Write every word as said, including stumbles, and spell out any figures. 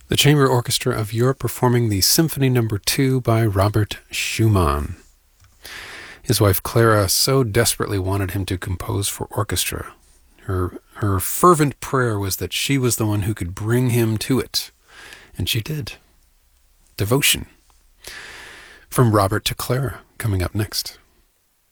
The Chamber Orchestra of Europe performing the Symphony Number two by Robert Schumann. His wife Clara so desperately wanted him to compose for orchestra. Her, her fervent prayer was that she was the one who could bring him to it. And she did. Devotion. From Robert to Clara, coming up next.